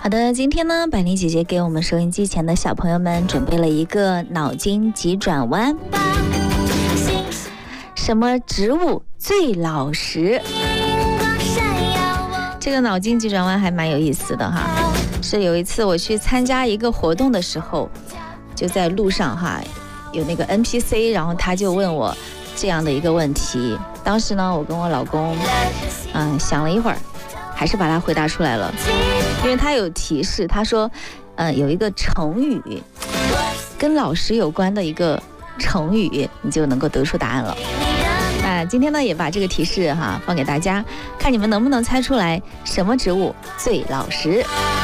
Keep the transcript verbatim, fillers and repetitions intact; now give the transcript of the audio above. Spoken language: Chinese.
好的，今天呢，百灵姐姐给我们收音机前的小朋友们准备了一个脑筋急转弯。什么植物最老实？这个脑筋急转弯还蛮有意思的哈。是有一次我去参加一个活动的时候，就在路上哈，有那个 N P C， 然后他就问我这样的一个问题。当时呢，我跟我老公嗯想了一会儿，还是把它回答出来了。因为他有提示，他说呃有一个成语跟老实有关的一个成语，你就能够得出答案了。那今天呢，也把这个提示哈放给大家，看你们能不能猜出来什么植物最老实。